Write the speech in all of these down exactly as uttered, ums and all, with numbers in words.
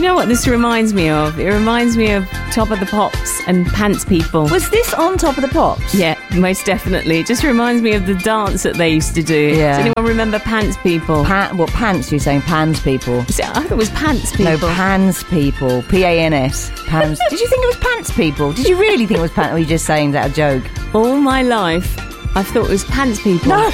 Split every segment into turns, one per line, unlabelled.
you know what this reminds me of? It reminds me of Top of the Pops and Pants People.
Was this on Top of the Pops?
Yeah, most definitely. It just reminds me of the dance that they used to do.
Yeah.
Does anyone remember Pants People?
Pa- what pants? You're saying Pans People?
I thought it was Pants People.
No, Pans People. P A N S. Pans. Did you think it was Pants People? Did you really think it was Pants? Or were you just saying that a joke?
All my life, I thought it was Pants People.
No.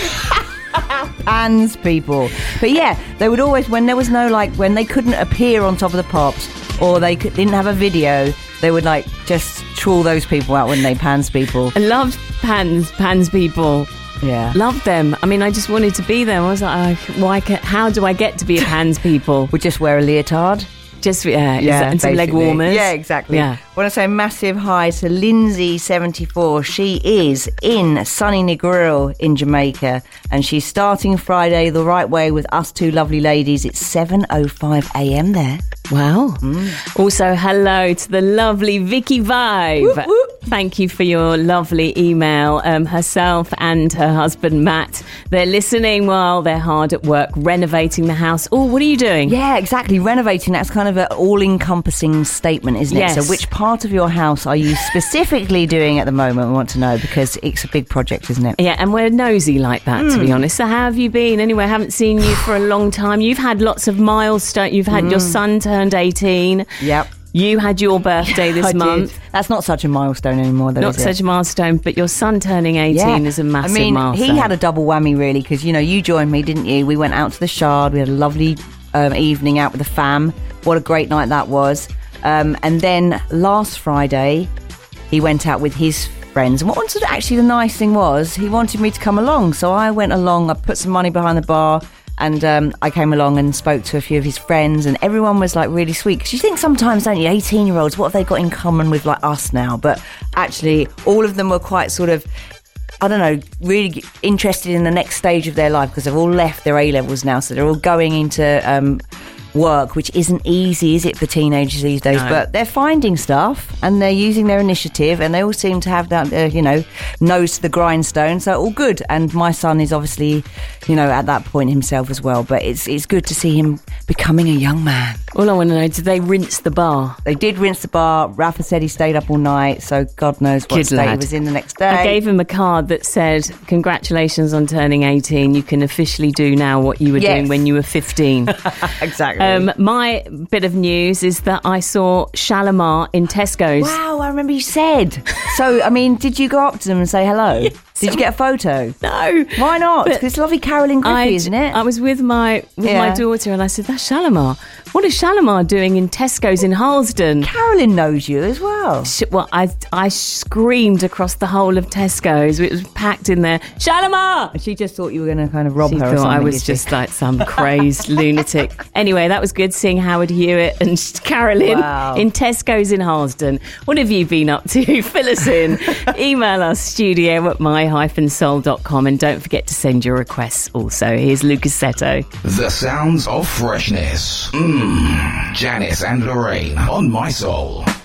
Pans People. But yeah, they would always, when there was no, like, when they couldn't appear on Top of the Pops, or they could, didn't have a video, they would, like, just trawl those people out, wouldn't they? Pans People.
I loved Pans, Pans People.
Yeah.
Loved them. I mean, I just wanted to be them. I was like, oh, why can, how do I get to be a Pans People?
Would just wear a leotard.
Just, yeah,
yeah,
and some leg warmers.
Yeah, exactly.
Yeah.
I want to say a massive hi to Lindsay seventy-four. She is in sunny Negril in Jamaica, and she's starting Friday the right way with us two lovely ladies. It's seven oh five a.m. there.
Wow.
Mm.
Also, hello to the lovely Vicky Vibe.
Whoop, whoop.
Thank you for your lovely email. Um, herself and her husband, Matt, they're listening while they're hard at work renovating the house. Oh, what are you doing?
Yeah, exactly. Renovating, that's kind of an all-encompassing statement, isn't it?
Yes.
So which part of your house are you specifically doing at the moment? We want to know, because it's a big project, isn't it?
Yeah, and we're nosy like that,
Mm.
to be honest. So how have you been? Anyway, I haven't seen you for a long time. You've had lots of milestones. You've had mm. your son turned eighteen.
Yep.
You had your birthday this
I
month.
Did. That's not such a milestone anymore, though,
Not
is
such
it?
a milestone, but your son turning eighteen
yeah.
is a massive
I mean,
milestone.
he had a double whammy, really, because, you know, you joined me, didn't you? We went out to the Shard. We had a lovely um, evening out with the fam. What a great night that was. Um, and then last Friday, he went out with his friends. And what wanted, actually, the nice thing was, he wanted me to come along. So I went along. I put some money behind the bar. And um, I came along and spoke to a few of his friends, and everyone was like really sweet. Because you think sometimes, don't you, eighteen-year-olds, what have they got in common with like us now? But actually, all of them were quite sort of, I don't know, really interested in the next stage of their life, because they've all left their A-levels now, so they're all going into um, work, which isn't easy, is it, for teenagers these days?
No.
But they're finding stuff, and they're using their initiative, and they all seem to have that, uh, you know, nose to the grindstone. So all good. And my son is obviously, you know, at that point himself as well. But it's it's good to see him becoming a young man.
All I want to know, did they rinse the bar?
They did rinse the bar. Rafa said he stayed up all night, so God knows what
Good
state
lad.
he was in the next day.
I gave him a card that said, congratulations on turning eighteen. You can officially do now what you were
Yes.
doing when you were fifteen.
Exactly.
Um, my bit of news is that I saw Shalimar in Tesco's.
Wow, I remember you said. So, I mean, did you go up to them and say hello?
Yes.
Did you get a photo?
No.
Why not?
But
Because it's lovely Carolyn Griffey,
I,
isn't it?
I was with my with
Yeah.
my daughter, and I said, that's Shalimar. What is Shalimar doing in Tesco's in Harlesden?
Carolyn knows you as well.
Sh- Well, I I screamed across the whole of Tesco's. It was packed in there. Shalimar!
And she just thought you were going to kind of rob
She
her or
thought
something.
I was
did she?
just like some crazed lunatic. Anyway, that was good seeing Howard Hewitt and Carolyn
Wow.
in Tesco's in Harlesden. What have you been up to? Fill us in. Email us, studio at my dash soul dot com, and don't forget to send your requests also. Here's Lucas Seto.
The sounds of freshness. Mmm. Janice and Lorraine on My Soul.